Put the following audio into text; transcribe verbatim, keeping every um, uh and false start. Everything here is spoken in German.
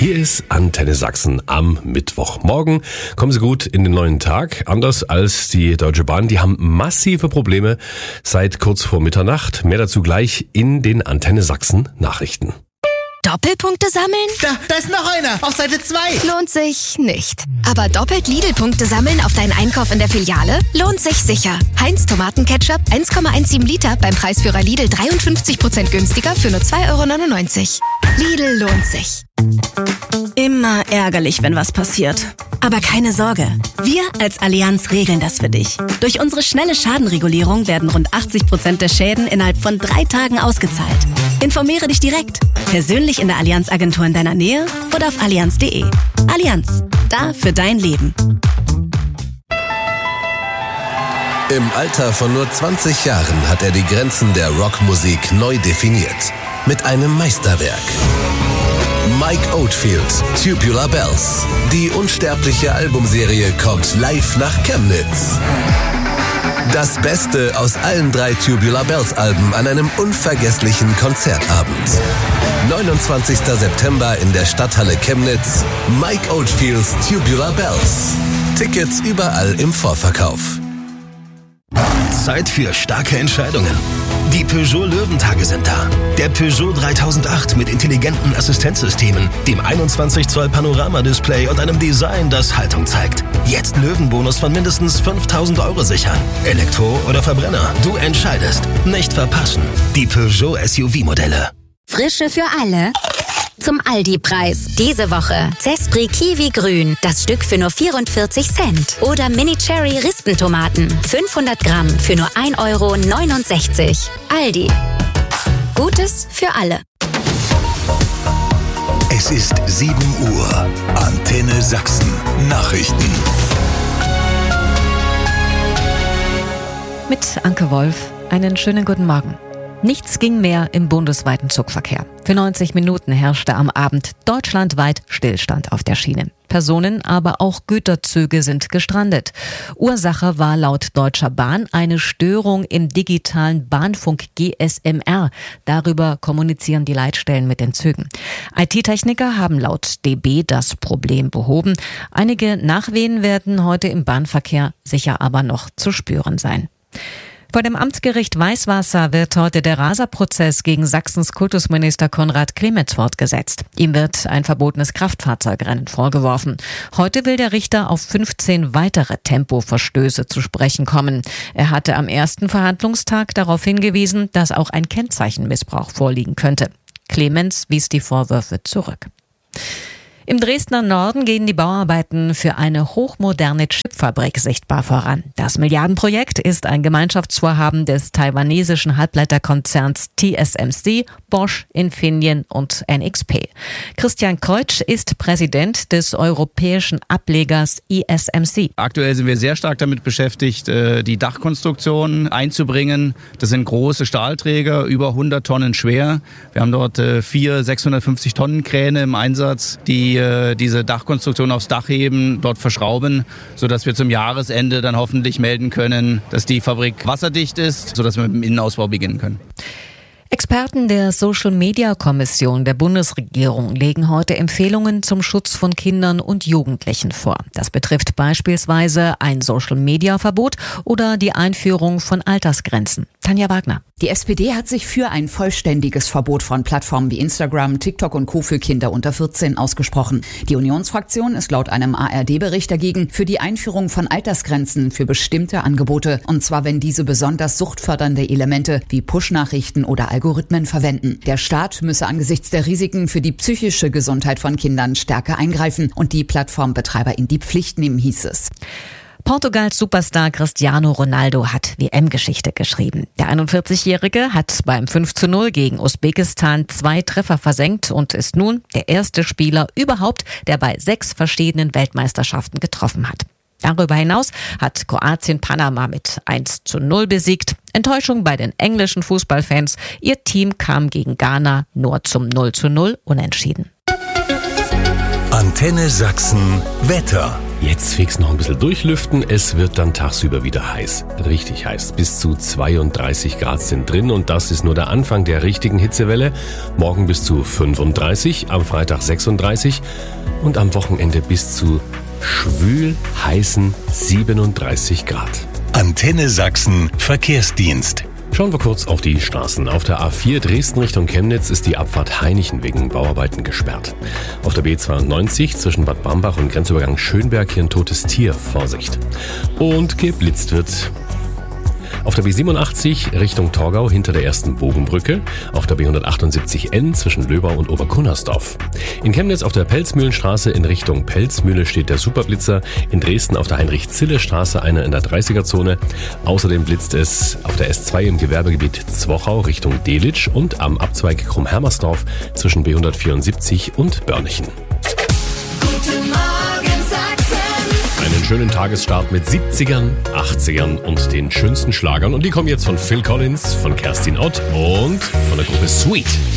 Hier ist Antenne Sachsen am Mittwochmorgen. Kommen Sie gut in den neuen Tag. Anders als die Deutsche Bahn, die haben massive Probleme seit kurz vor Mitternacht. Mehr dazu gleich in den Antenne Sachsen Nachrichten. Doppelpunkte sammeln? Da, da ist noch einer, auf Seite zwei. Lohnt sich nicht. Aber doppelt Lidl-Punkte sammeln auf deinen Einkauf in der Filiale? Lohnt sich sicher. Heinz Tomatenketchup eins Komma siebzehn Liter beim Preisführer Lidl dreiundfünfzig Prozent günstiger für nur zwei Euro neunundneunzig. Lidl lohnt sich. Immer ärgerlich, wenn was passiert. Aber keine Sorge, wir als Allianz regeln das für dich. Durch unsere schnelle Schadenregulierung werden rund achtzig Prozent der Schäden innerhalb von drei Tagen ausgezahlt. Informiere dich direkt, persönlich in der Allianz-Agentur in deiner Nähe oder auf allianz punkt de. Allianz, da für dein Leben. Im Alter von nur zwanzig Jahren hat er die Grenzen der Rockmusik neu definiert. Mit einem Meisterwerk. Mike Oldfield, Tubular Bells. Die unsterbliche Albumserie kommt live nach Chemnitz. Das Beste aus allen drei Tubular Bells Alben an einem unvergesslichen Konzertabend. neunundzwanzigster September in der Stadthalle Chemnitz. Mike Oldfields Tubular Bells. Tickets überall im Vorverkauf. Zeit für starke Entscheidungen. Die Peugeot Löwentage sind da. Der Peugeot dreitausendacht mit intelligenten Assistenzsystemen, dem einundzwanzig Zoll Panoramadisplay und einem Design, das Haltung zeigt. Jetzt Löwenbonus von mindestens fünftausend Euro sichern. Elektro oder Verbrenner, du entscheidest. Nicht verpassen. Die Peugeot S U V-Modelle. Frische für alle. Zum Aldi-Preis. Diese Woche Zespri Kiwi Grün, das Stück für nur vierundvierzig Cent. Oder Mini Cherry Rispentomaten, fünfhundert Gramm für nur ein Euro neunundsechzig. Aldi. Gutes für alle. Es ist sieben Uhr. Antenne Sachsen. Nachrichten. Mit Anke Wolf. Einen schönen guten Morgen. Nichts ging mehr im bundesweiten Zugverkehr. Für neunzig Minuten herrschte am Abend deutschlandweit Stillstand auf der Schiene. Personen, aber auch Güterzüge sind gestrandet. Ursache war laut Deutscher Bahn eine Störung im digitalen Bahnfunk G S M R. Darüber kommunizieren die Leitstellen mit den Zügen. I T-Techniker haben laut D B das Problem behoben. Einige Nachwehen werden heute im Bahnverkehr sicher aber noch zu spüren sein. Vor dem Amtsgericht Weißwasser wird heute der Raserprozess gegen Sachsens Kultusminister Konrad Clemens fortgesetzt. Ihm wird ein verbotenes Kraftfahrzeugrennen vorgeworfen. Heute will der Richter auf fünfzehn weitere Tempoverstöße zu sprechen kommen. Er hatte am ersten Verhandlungstag darauf hingewiesen, dass auch ein Kennzeichenmissbrauch vorliegen könnte. Clemens wies die Vorwürfe zurück. Im Dresdner Norden gehen die Bauarbeiten für eine hochmoderne Chipfabrik sichtbar voran. Das Milliardenprojekt ist ein Gemeinschaftsvorhaben des taiwanesischen Halbleiterkonzerns T S M C, Bosch, Infineon und N X P. Christian Kreutsch ist Präsident des europäischen Ablegers I S M C. Aktuell sind wir sehr stark damit beschäftigt, die Dachkonstruktion einzubringen. Das sind große Stahlträger, über hundert Tonnen schwer. Wir haben dort vier sechshundertfünfzig Tonnen Kräne im Einsatz, die diese Dachkonstruktion aufs Dach heben, dort verschrauben, sodass wir zum Jahresende dann hoffentlich melden können, dass die Fabrik wasserdicht ist, sodass wir mit dem Innenausbau beginnen können. Experten der Social-Media-Kommission der Bundesregierung legen heute Empfehlungen zum Schutz von Kindern und Jugendlichen vor. Das betrifft beispielsweise ein Social-Media-Verbot oder die Einführung von Altersgrenzen. Tanja Wagner. Die S P D hat sich für ein vollständiges Verbot von Plattformen wie Instagram, TikTok und Co. für Kinder unter vierzehn ausgesprochen. Die Unionsfraktion ist laut einem A R D-Bericht dagegen für die Einführung von Altersgrenzen für bestimmte Angebote. Und zwar, wenn diese besonders suchtfördernde Elemente wie Push-Nachrichten oder Algorithmen verwenden. Der Staat müsse angesichts der Risiken für die psychische Gesundheit von Kindern stärker eingreifen und die Plattformbetreiber in die Pflicht nehmen, hieß es. Portugals Superstar Cristiano Ronaldo hat W M-Geschichte geschrieben. Der einundvierzigjährige hat beim fünf zu null gegen Usbekistan zwei Treffer versenkt und ist nun der erste Spieler überhaupt, der bei sechs verschiedenen Weltmeisterschaften getroffen hat. Darüber hinaus hat Kroatien Panama mit eins zu null besiegt. Enttäuschung bei den englischen Fußballfans. Ihr Team kam gegen Ghana nur zum null zu null unentschieden. Antenne Sachsen Wetter. Jetzt fix noch ein bisschen durchlüften. Es wird dann tagsüber wieder heiß. Richtig heiß. Bis zu zweiunddreißig Grad sind drin und das ist nur der Anfang der richtigen Hitzewelle. Morgen bis zu fünfunddreißig, am Freitag sechsunddreißig und am Wochenende bis zu schwül heißen siebenunddreißig Grad. Antenne Sachsen Verkehrsdienst. Schauen wir kurz auf die Straßen. Auf der A vier Dresden Richtung Chemnitz ist die Abfahrt Hainichen wegen Bauarbeiten gesperrt. Auf der B zweiundneunzig zwischen Bad Brambach und Grenzübergang Schönberg hier ein totes Tier. Vorsicht. Und geblitzt wird. Auf der B siebenundachtzig Richtung Torgau hinter der ersten Bogenbrücke. Auf der B hundertachtundsiebzig N zwischen Löbau und Oberkunnersdorf. In Chemnitz auf der Pelzmühlenstraße in Richtung Pelzmühle steht der Superblitzer. In Dresden auf der Heinrich-Zille-Straße einer in der dreißiger-Zone. Außerdem blitzt es auf der S zwei im Gewerbegebiet Zwochau Richtung Delitzsch und am Abzweig Krumm-Hermersdorf zwischen B hundertvierundsiebzig und Börnchen. Guten Morgen Sachsen. Einen schönen Tagesstart mit siebzigern, achtzigern und den schönsten Schlagern. Und die kommen jetzt von Phil Collins, von Kerstin Ott und von der Gruppe Sweet.